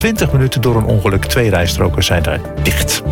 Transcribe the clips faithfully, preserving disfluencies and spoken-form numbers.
twintig minuten door een ongeluk. Twee rijstroken zijn daar dicht.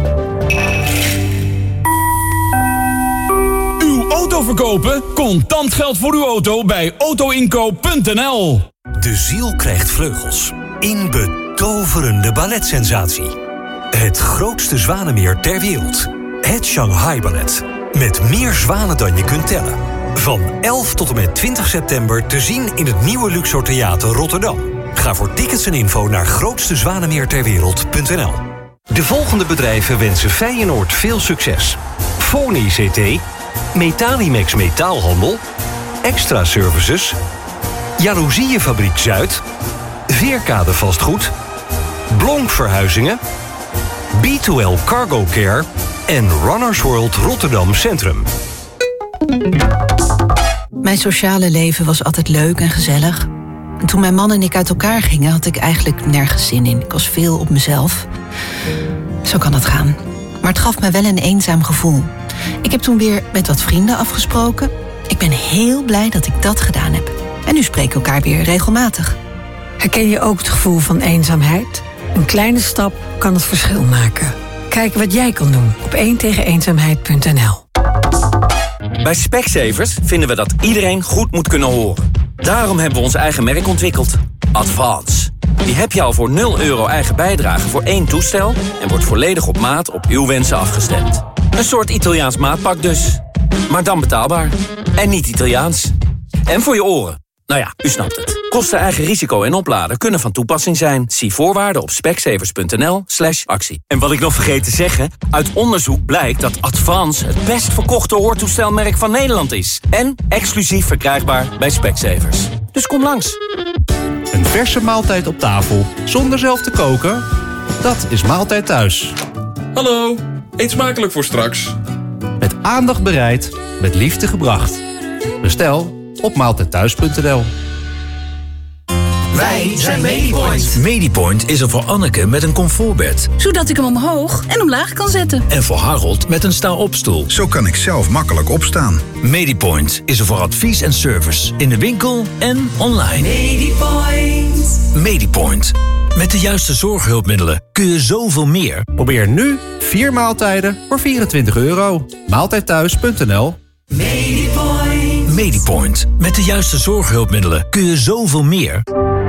Uw auto verkopen? Contant geld voor uw auto bij autoinkoop punt n l. De ziel krijgt vleugels. In betoverende balletsensatie. Het grootste zwanenmeer ter wereld. Het Shanghai Ballet. Met meer zwanen dan je kunt tellen. Van elf tot en met twintig september te zien in het nieuwe Luxor Theater Rotterdam. Ga voor tickets en info naar grootste zwanenmeer ter wereld punt n l. De volgende bedrijven wensen Feyenoord veel succes. Foni C T, Metalimex Metaalhandel, Extra Services, Jaloezieënfabriek Zuid, Veerkade Vastgoed, Blonk Verhuizingen, B twee L Cargo Care en Runners World Rotterdam Centrum. Mijn sociale leven was altijd leuk en gezellig. En toen mijn man en ik uit elkaar gingen, had ik eigenlijk nergens zin in. Ik was veel op mezelf. Zo kan het gaan. Maar het gaf me wel een eenzaam gevoel. Ik heb toen weer met wat vrienden afgesproken. Ik ben heel blij dat ik dat gedaan heb. En nu spreken we elkaar weer regelmatig. Herken je ook het gevoel van eenzaamheid? Een kleine stap kan het verschil maken. Kijk wat jij kan doen op één tegen eenzaamheid punt n l. Bij Specsavers vinden we dat iedereen goed moet kunnen horen. Daarom hebben we ons eigen merk ontwikkeld. Advance. Die heb je al voor nul euro eigen bijdrage voor één toestel en wordt volledig op maat op uw wensen afgestemd. Een soort Italiaans maatpak dus. Maar dan betaalbaar. En niet Italiaans. En voor je oren. Nou ja, u snapt het. Kosten, eigen risico en opladen kunnen van toepassing zijn. Zie voorwaarden op specsavers punt n l slash actie. En wat ik nog vergeet te zeggen, uit onderzoek blijkt dat Advance het best verkochte hoortoestelmerk van Nederland is. En exclusief verkrijgbaar bij Specsavers. Dus kom langs. Een verse maaltijd op tafel, zonder zelf te koken? Dat is Maaltijd Thuis. Hallo, eet smakelijk voor straks. Met aandacht bereid, met liefde gebracht. Bestel op maaltijd thuis punt n l. Wij zijn Medipoint. Medipoint is er voor Anneke met een comfortbed. Zodat ik hem omhoog en omlaag kan zetten. En voor Harold met een sta-opstoel. Zo kan ik zelf makkelijk opstaan. Medipoint is er voor advies en service. In de winkel en online. Medipoint. Medipoint. Met de juiste zorghulpmiddelen kun je zoveel meer. Probeer nu vier maaltijden voor vierentwintig euro. maaltijd thuis punt n l. Medipoint. Medipoint. Met de juiste zorghulpmiddelen kun je zoveel meer.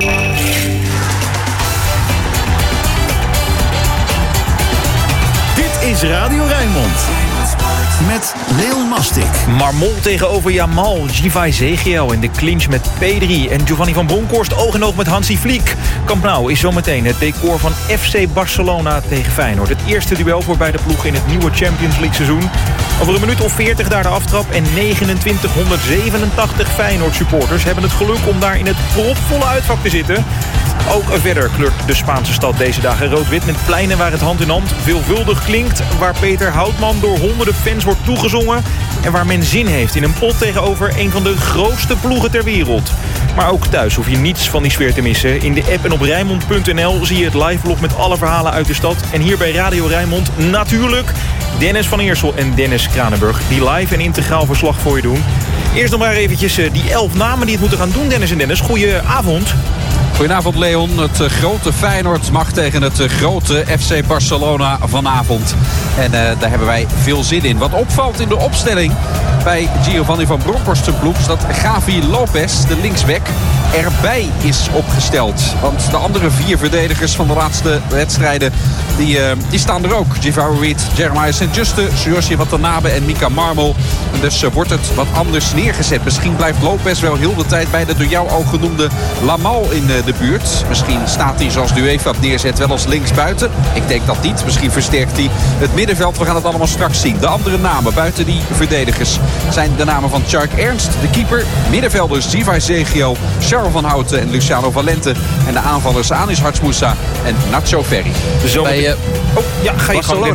Dit is Radio Rijnmond. Met Leon Mastik. Marmol tegenover Jamal, Givay Zegiel in de clinch met P drie. En Giovanni van Bronckhorst oog in oog met Hansi Flick. Camp Nou is zometeen het decor van F C Barcelona tegen Feyenoord. Het eerste duel voor beide ploegen in het nieuwe Champions League seizoen. Over een minuut of veertig daar de aftrap. En negenentwintighonderdzevenentachtig Feyenoord supporters hebben het geluk om daar in het propvolle uitvak te zitten. Ook verder kleurt de Spaanse stad deze dagen rood-wit met pleinen waar het hand in hand veelvuldig klinkt. Waar Peter Houtman door honderden fans wordt toegezongen. En waar men zin heeft in een pot tegenover een van de grootste ploegen ter wereld. Maar ook thuis hoef je niets van die sfeer te missen. In de app en op Rijnmond punt n l zie je het live-vlog met alle verhalen uit de stad. En hier bij Radio Rijnmond natuurlijk Dennis van Eersel en Dennis Kranenburg, die live en integraal verslag voor je doen. Eerst nog maar eventjes die elf namen die het moeten gaan doen, Dennis en Dennis. Goedenavond. Goedenavond Leon. Het uh, grote Feyenoord mag tegen het uh, grote F C Barcelona vanavond. En uh, daar hebben wij veel zin in. Wat opvalt in de opstelling bij Giovanni van Bronckhorst zijn ploeg is dat Gavi Lopez, de linksback, erbij is opgesteld. Want de andere vier verdedigers van de laatste wedstrijden, die, uh, die staan er ook. Jivaro Reed, Jeremiah Saint-Juste, Suyoshi Watanabe en Mika Marmol. En dus uh, wordt het wat anders neergezet. Misschien blijft Lopez wel heel de tijd bij de door jou al genoemde Lamal in uh, de buurt. Misschien staat hij, zoals de UEFA het neerzet, wel als linksbuiten. Ik denk dat niet. Misschien versterkt hij het middenveld. We gaan het allemaal straks zien. De andere namen buiten die verdedigers zijn de namen van Tjark Ernst, de keeper. Middenvelders Givay Zegiel, Charles van Houten en Luciano Valente. En de aanvallers Anis Hartsmoussa en Nacho Ferry. Zo bij uh, oh, ja, ga je Barcelona.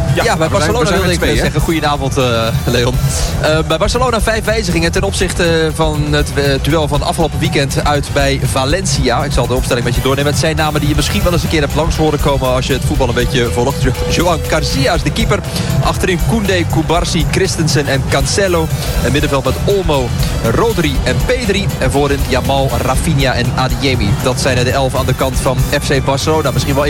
Ja, ja bij Barcelona wilde ik twee, zeggen. Goedenavond, uh, Leon. Uh, bij Barcelona vijf wijzigingen ten opzichte van het uh, duel van afgelopen weekend uit bij Valencia. Ik zal de opstelling met je doornemen. Het zijn namen die je misschien wel eens een keer hebt langs horen komen als je het voetbal een beetje volgt. Joan Garcia is de keeper. Achterin Koundé, Kubarsi, Christensen en Cancelo. En middenveld met Olmo, Rodri en Pedri. En voorin Yamal, Rafinha en Adeyemi. Dat zijn de elf aan de kant van F C Barcelona. Misschien wel